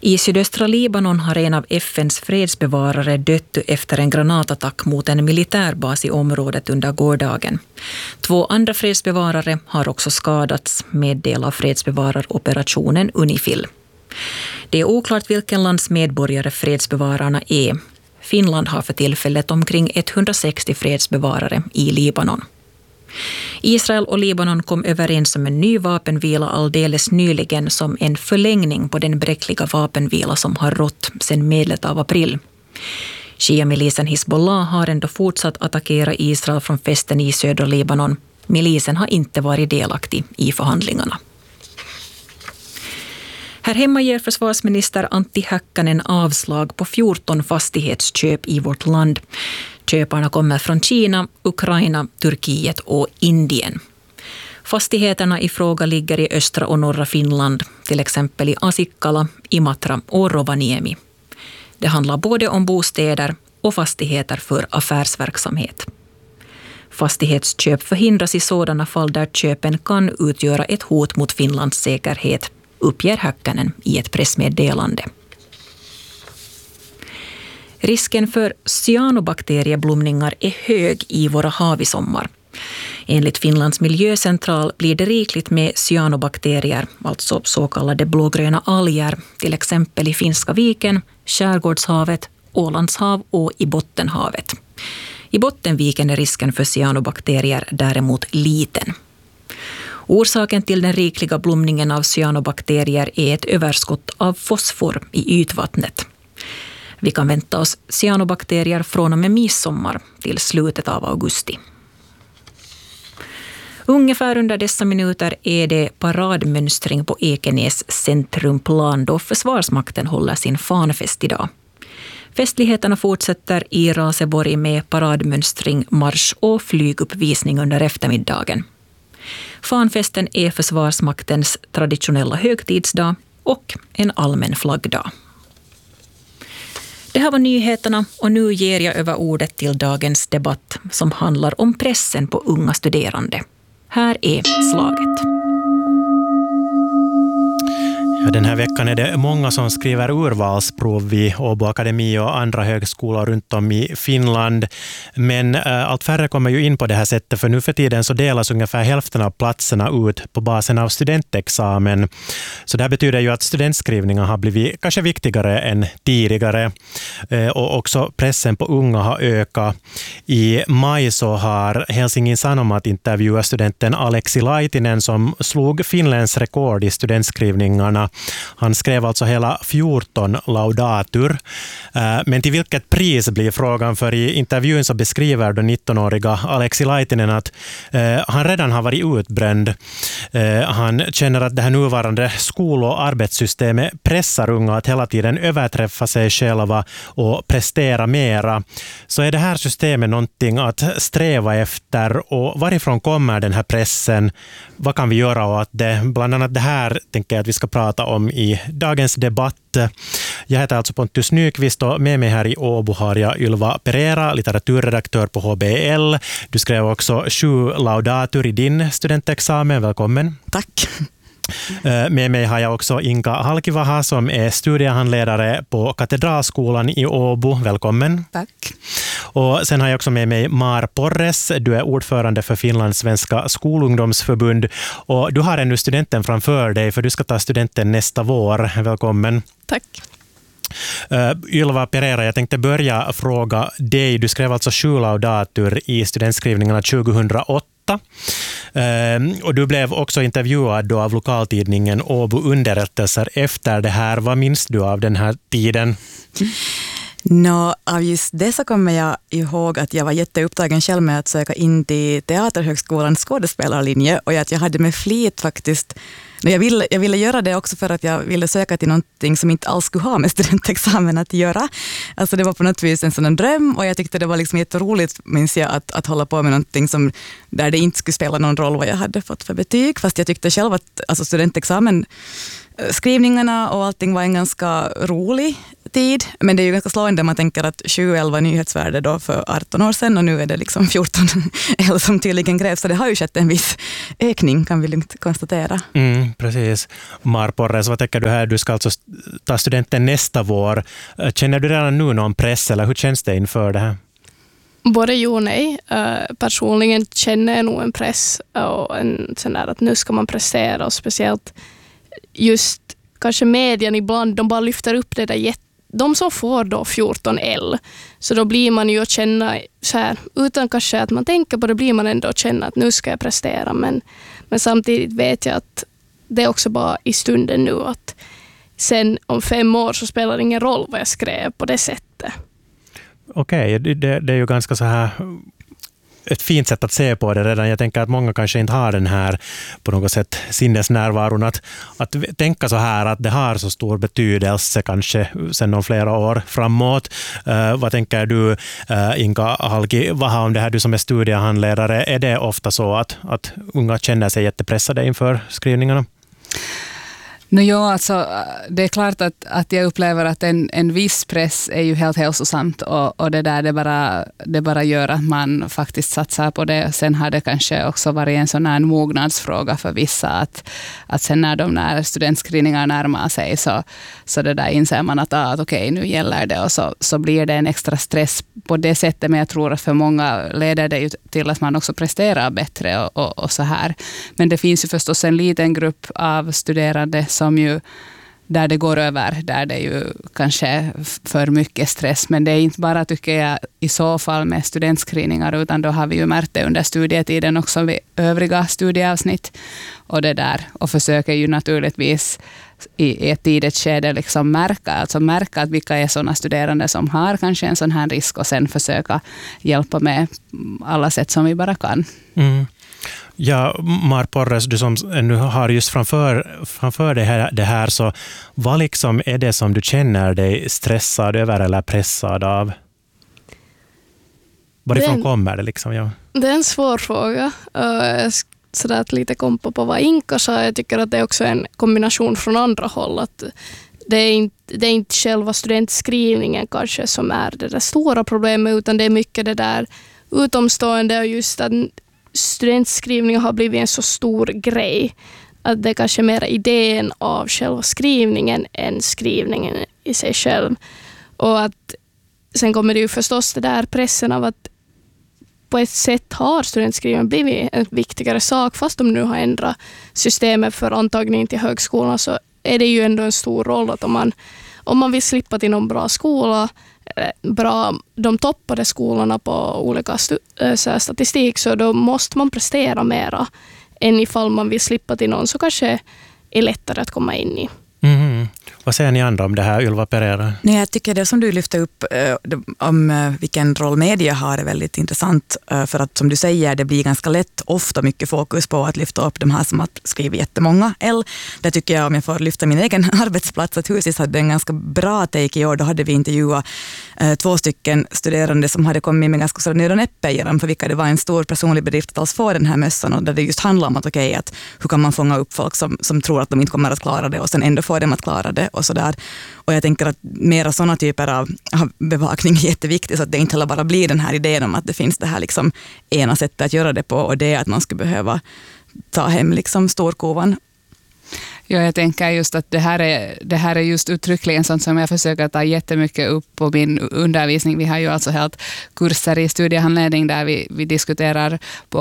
I sydöstra Libanon har en av FNs fredsbevarare dött efter en granatattack mot en militärbas i området under gårdagen. 2 andra fredsbevarare har också skadats med del av fredsbevaраroperationen UNIFIL. Det är oklart vilken lands medborgare fredsbevararna är. Finland har för tillfället omkring 160 fredsbevarare i Libanon. Israel och Libanon kom överens om en ny vapenvila alldeles nyligen som en förlängning på den bräckliga vapenvila som har rått sedan medlet av april. Shia-milisen Hizbollah har ändå fortsatt attackera Israel från fästen i södra Libanon. Milisen har inte varit delaktig i förhandlingarna. Här hemma ger försvarsminister Antti Häkkänen avslag på 14 fastighetsköp i vårt land. Köparna kommer från Kina, Ukraina, Turkiet och Indien. Fastigheterna i fråga ligger i östra och norra Finland, till exempel i Asikkala, Imatra och Rovaniemi. Det handlar både om bostäder och fastigheter för affärsverksamhet. Fastighetsköp förhindras i sådana fall där köpen kan utgöra ett hot mot Finlands säkerhet, uppger Häkkänen i ett pressmeddelande. Risken för cyanobakterieblomningar är hög i våra hav i sommar. Enligt Finlands miljöcentral blir det rikligt med cyanobakterier, alltså så kallade blågröna alger, till exempel i Finska viken, Skärgårdshavet, Ålandshav och i Bottenhavet. I Bottenviken är risken för cyanobakterier däremot liten. Orsaken till den rikliga blomningen av cyanobakterier är ett överskott av fosfor i ytvattnet. Vi kan vänta oss cyanobakterier från och med midsommar till slutet av augusti. Ungefär under dessa minuter är det paradmönstring på Ekenäs centrumplan då Försvarsmakten håller sin fanfest idag. Festligheterna fortsätter i Raseborg med paradmönstring, marsch och flyguppvisning under eftermiddagen. Fanfesten är Försvarsmaktens traditionella högtidsdag och en allmän flaggdag. Det här var nyheterna och nu ger jag över ordet till dagens debatt som handlar om pressen på unga studerande. Här är slaget. Ja, den här veckan är det många som skriver urvalsprov vid Åbo Akademi och andra högskolor runt om i Finland. Men allt färre kommer ju in på det här sättet, för nu för tiden så delas ungefär hälften av platserna ut på basen av studentexamen. Så det här betyder ju att studentskrivningar har blivit kanske viktigare än tidigare. Och också pressen på unga har ökat. I maj så har Helsingin Sanomat intervjuat studenten Aleksi Laitinen som slog Finlands rekord i studentskrivningarna. Han skrev alltså hela 14 laudatur. Men till vilket pris blir frågan, för i intervjun så beskriver den 19-åriga Aleksi Laitinen att han redan har varit utbränd. Han känner att det här nuvarande skol- och arbetssystemet pressar unga att hela tiden överträffa sig själva och prestera mera. Så är det här systemet någonting att sträva efter, och varifrån kommer den här pressen? Vad kan vi göra åt det? Bland annat det här tänker jag att vi ska prata om i dagens debatt. Jag heter alltså Pontus Nyqvist och med mig här i Åbo har jag Ylva Pereira, litteraturredaktör på HBL. Du skrev också 7 laudatur i din studentexamen. Välkommen. Tack. Med mig har jag också Inka Halkivaha som är studiehandledare på Katedralskolan i Åbo. Välkommen. Tack. Och sen har jag också med mig Mar Porres. Du är ordförande för Finlands svenska skolungdomsförbund. Och du har ännu studenten framför dig, för du ska ta studenten nästa vår. Välkommen. Tack. Ylva Pereira, jag tänkte börja fråga dig. Du skrev alltså 7 laudatur i studentskrivningarna 2008. Och du blev också intervjuad då av lokaltidningen Åbo Underrättelser efter det här. Vad minns du av den här tiden? Av just det så kommer jag ihåg att jag var jätteupptagen själv med att söka in till Teaterhögskolans skådespelarlinje, och att jag hade med flit faktiskt. Jag ville göra det också för att jag ville söka till någonting som inte alls skulle ha med studentexamen att göra. Alltså det var på något vis en sån dröm, och jag tyckte det var liksom jätteroligt, minns jag, att hålla på med någonting som, där det inte skulle spela någon roll vad jag hade fått för betyg. Fast jag tyckte själv att alltså studentexamen, skrivningarna och allting var en ganska rolig tid, men det är ju ganska slående om man tänker att 7-11 var nyhetsvärde då för 18 år sedan och nu är det liksom 14 eller som tydligen krävs. Så det har ju skett en viss ökning, kan vi lugnt konstatera. Precis. Mar Porres, vad tänker du här? Du ska alltså ta studenten nästa vår. Känner du redan nu någon press eller hur känns det inför det här? Både jo och nej. Personligen känner jag nog en press och en sån där att nu ska man prestera och speciellt just kanske medien ibland, de bara lyfter upp det där de som får då 14L. Så då blir man ju att känna så här, utan kanske att man tänker på det blir man ändå att känna att nu ska jag prestera. Men samtidigt vet jag att det är också bara i stunden nu att sen om 5 år så spelar det ingen roll vad jag skrev på det sättet. Okej, det är ju ganska så här ett fint sätt att se på det redan. Jag tänker att många kanske inte har den här på något sätt sinnesnärvaron att tänka så här att det har så stor betydelse kanske sen om flera år framåt. Vad tänker du, Inka Halki, vad har om det här, du som är studiehandledare, är det ofta så att unga känner sig jättepressade inför skrivningarna? Alltså, det är klart att jag upplever att en viss press är ju helt hälsosamt och det där det bara gör att man faktiskt satsar på det. Sen har det kanske också varit en sån här mognadsfråga för vissa att sen när studentskrivningar närmar sig så det där inser man att okej, nu gäller det och så blir det en extra stress på det sättet, men jag tror att för många leder det ju till att man också presterar bättre och så här. Men det finns ju förstås en liten grupp av studerande som ju, där det går över, där det ju kanske för mycket stress. Men det är inte bara, tycker jag, i så fall med studentskrivningar, utan då har vi ju märkt det under studietiden också vid övriga studieavsnitt. Och det där, och försöker ju naturligtvis i ett tidigt skede liksom märka att vilka är sådana studerande som har kanske en sån här risk och sen försöka hjälpa med alla sätt som vi bara kan. Ja, Mar Porres, du som nu har just framför det här, så vad liksom är det som du känner dig stressad över eller pressad av? Varifrån kommer det liksom? Ja. Det är en svår fråga. Sådär att lite kompa på vad Inka sa, jag tycker att det är också en kombination från andra håll. Att det är inte själva studentskrivningen kanske som är det där stora problemet, utan det är mycket det där utomstående och just att studentskrivning har blivit en så stor grej att det är kanske mer idén av själva skrivningen än skrivningen i sig själv. Och att sen kommer det ju förstås det där pressen av att på ett sätt har studentskrivningen blivit en viktigare sak, fast de nu har ändrat systemet för antagning till högskolan, så är det ju ändå en stor roll att om man vill slippa till någon bra skola, de toppade skolorna på olika statistik, så då måste man prestera mera än ifall man vill slippa till någon, så kanske är lättare att komma in i. Vad säger ni andra om det här, Ylva Pereira? Nej, jag tycker det som du lyfter upp om vilken roll media har är väldigt intressant, för att som du säger, det blir ganska lätt ofta mycket fokus på att lyfta upp de här som har skrivit jättemånga L. Det tycker jag, om jag får lyfta min egen arbetsplats, att Husis hade en ganska bra take i år. Då hade vi intervjuat 2 stycken studerande som hade kommit med ganska nöd och näppe i dem, för vilka det var en stor personlig bedrift att alls få den här mössan, och där det just handlar om att att hur kan man fånga upp folk som tror att de inte kommer att klara det och sen ändå få dem att klara det och sådär. Och jag tänker att mera sådana typer av bevakning är jätteviktigt, så att det inte heller bara blir den här idén om att det finns det här liksom ena sättet att göra det på, och det är att man skulle behöva ta hem liksom storkovan. Ja, jag tänker just att det här är just uttryckligen sånt som jag försöker ta jättemycket upp på min undervisning. Vi har ju alltså helt kurser i studiehandledning där vi diskuterar på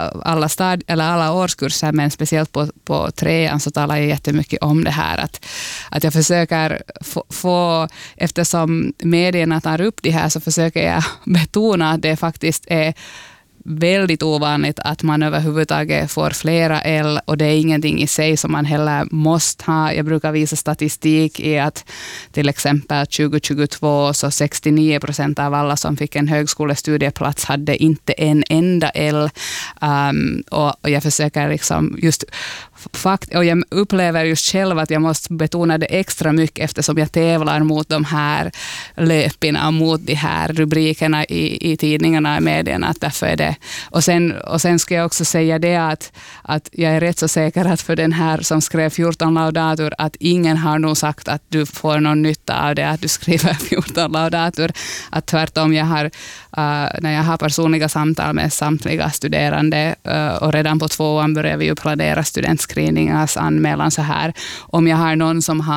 alla årskurser, men speciellt på 3:an så talar jag jättemycket om det här. Att jag försöker få, eftersom medierna tar upp det här, så försöker jag betona att det faktiskt är väldigt ovanligt att man överhuvudtaget får flera L, och det är ingenting i sig som man heller måste ha. Jag brukar visa statistik i att till exempel 2022 så 69% av alla som fick en högskolestudieplats hade inte en enda L, och jag försöker liksom just och jag upplever just själv att jag måste betona det extra mycket eftersom jag tävlar mot de här löpina och mot de här rubrikerna i tidningarna och medierna. Att därför är det. Och sen ska jag också säga det att jag är rätt så säker att för den här som skrev 14 laudatur att ingen har nog sagt att du får någon nytta av det att du skriver 14 laudatur. Att tvärtom när jag har personliga samtal med samtliga studerande och redan på 2:an börjar vi ju planera studentscreeningars anmälan så här. Om jag har någon som